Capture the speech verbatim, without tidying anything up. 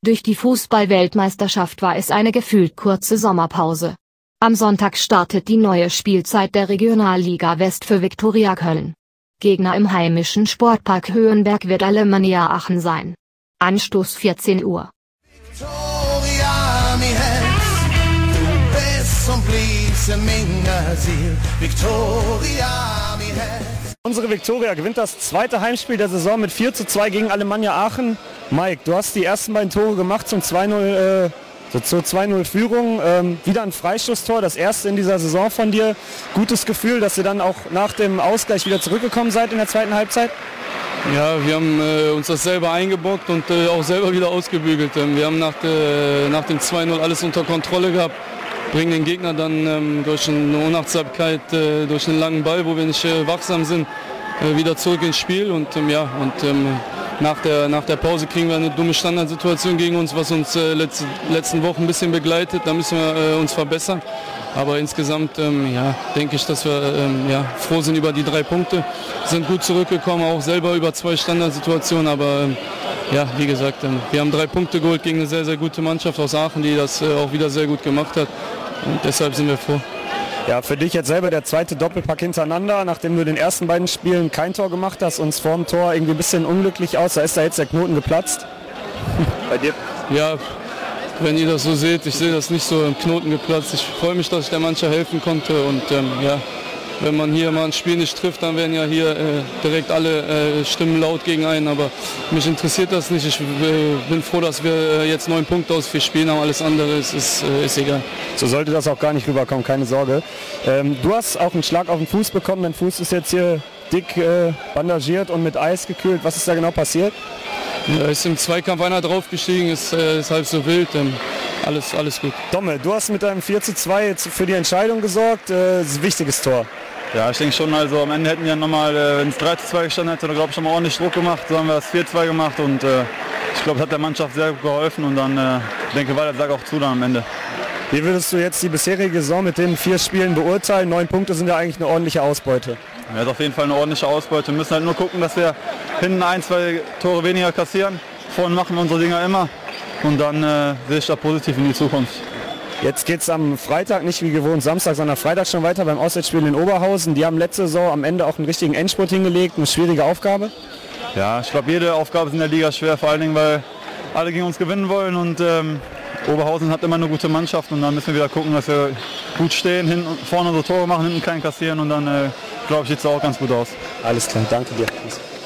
Durch die Fußball-Weltmeisterschaft war es eine gefühlt kurze Sommerpause. Am Sonntag startet die neue Spielzeit der Regionalliga West für Viktoria Köln. Gegner im heimischen Sportpark Höhenberg wird Alemannia Aachen sein. Anstoß vierzehn Uhr. Victoria, mi Herz, du bist und bliebst in meiner Seele. Victoria, mi Herz. Unsere Viktoria gewinnt das zweite Heimspiel der Saison mit vier zu zwei gegen Alemannia Aachen. Mike, du hast die ersten beiden Tore gemacht zum zwei null, äh, zur zwei null Führung. Ähm, wieder ein Freistoßtor, das erste in dieser Saison von dir. Gutes Gefühl, dass ihr dann auch nach dem Ausgleich wieder zurückgekommen seid in der zweiten Halbzeit? Ja, wir haben äh, uns das selber eingebockt und äh, auch selber wieder ausgebügelt. Ähm, wir haben nach, de, nach dem zwei null alles unter Kontrolle gehabt, bringen den Gegner dann ähm, durch eine Unachtsamkeit, äh, durch einen langen Ball, wo wir nicht äh, wachsam sind, äh, wieder zurück ins Spiel. Und ähm, ja, und ähm, nach, der, nach der Pause kriegen wir eine dumme Standardsituation gegen uns, was uns äh, letzte, letzten Wochen ein bisschen begleitet. Da müssen wir äh, uns verbessern. Aber insgesamt ähm, ja, denke ich, dass wir ähm, ja, froh sind über die drei Punkte. Sind gut zurückgekommen, auch selber über zwei Standardsituationen. Aber ähm, ja, wie gesagt, ähm, wir haben drei Punkte geholt gegen eine sehr, sehr gute Mannschaft aus Aachen, die das äh, auch wieder sehr gut gemacht hat. Und deshalb sind wir froh. Ja, für dich jetzt selber der zweite Doppelpack hintereinander, nachdem du in den ersten beiden Spielen kein Tor gemacht hast und es vor dem Tor irgendwie ein bisschen unglücklich aus. Da ist da jetzt der Knoten geplatzt. Bei dir? Ja, wenn ihr das so seht, ich sehe das nicht so im Knoten geplatzt. Ich freue mich, dass ich der Mannschaft helfen konnte. Und ähm, ja, wenn man hier mal ein Spiel nicht trifft, dann werden ja hier äh, direkt alle äh, Stimmen laut gegen einen. Aber mich interessiert das nicht. Ich äh, bin froh, dass wir äh, jetzt neun Punkte aus vier Spielen haben. Alles andere ist, ist, äh, ist egal. So sollte das auch gar nicht rüberkommen, keine Sorge. Ähm, du hast auch einen Schlag auf den Fuß bekommen. Dein Fuß ist jetzt hier dick äh, bandagiert und mit Eis gekühlt. Was ist da genau passiert? Ja, ist im Zweikampf einer draufgestiegen, ist, äh, ist halb so wild. Ähm, alles, alles gut. Domme, du hast mit deinem vier zu zwei jetzt für die Entscheidung gesorgt. Äh, das ist ein wichtiges Tor. Ja, ich denke schon, also am Ende hätten wir nochmal, äh, wenn es drei zu zwei gestanden hätte, dann glaube ich schon mal ordentlich Druck gemacht. So haben wir das vier zu zwei gemacht und äh, ich glaube, das hat der Mannschaft sehr gut geholfen und dann äh, denke ich, war der Sack auch zu dann am Ende. Wie würdest du jetzt die bisherige Saison mit den vier Spielen beurteilen? Neun Punkte sind ja eigentlich eine ordentliche Ausbeute. Ja, ist auf jeden Fall eine ordentliche Ausbeute. Wir müssen halt nur gucken, dass wir hinten ein, zwei Tore weniger kassieren. Vorne machen wir unsere Dinger immer und dann äh, sehe ich da positiv in die Zukunft. Jetzt geht es am Freitag, nicht wie gewohnt Samstag, sondern Freitag schon weiter beim Auswärtsspiel in Oberhausen. Die haben letzte Saison am Ende auch einen richtigen Endspurt hingelegt, eine schwierige Aufgabe. Ja, ich glaube, jede Aufgabe ist in der Liga schwer, vor allen Dingen, weil alle gegen uns gewinnen wollen und ähm, Oberhausen hat immer eine gute Mannschaft und dann müssen wir wieder gucken, dass wir gut stehen, hinten, vorne unsere Tore machen, hinten keinen kassieren und dann äh, glaube ich, sieht es auch ganz gut aus. Alles klar, danke dir.